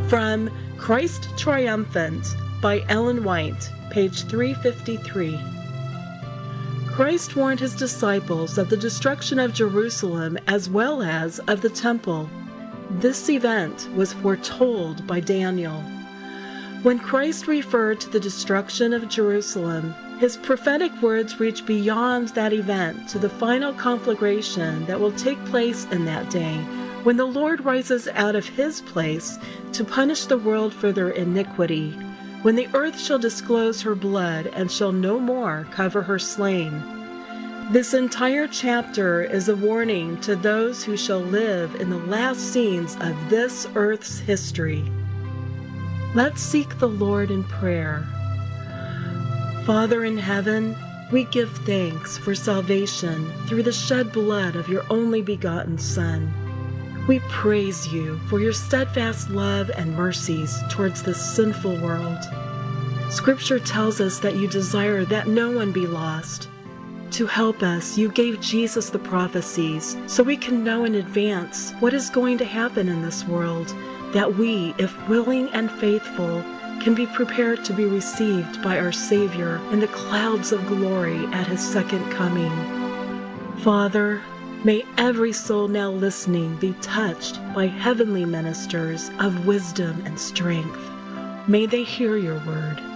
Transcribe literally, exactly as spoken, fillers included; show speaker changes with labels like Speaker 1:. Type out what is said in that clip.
Speaker 1: From Christ Triumphant by Ellen White, page three fifty-three. Christ warned his disciples of the destruction of Jerusalem as well as of the temple. This event was foretold by Daniel. When Christ referred to the destruction of Jerusalem, his prophetic words reach beyond that event to the final conflagration that will take place in that day, when the Lord rises out of his place to punish the world for their iniquity, when the earth shall disclose her blood and shall no more cover her slain. This entire chapter is a warning to those who shall live in the last scenes of this earth's history. Let's seek the Lord in prayer. Father in heaven, we give thanks for salvation through the shed blood of your only begotten Son. We praise you for your steadfast love and mercies towards this sinful world. Scripture tells us that you desire that no one be lost. To help us, you gave Jesus the prophecies so we can know in advance what is going to happen in this world, that we, if willing and faithful, can be prepared to be received by our Savior in the clouds of glory at his second coming. Father, may every soul now listening be touched by heavenly ministers of wisdom and strength. May they hear your word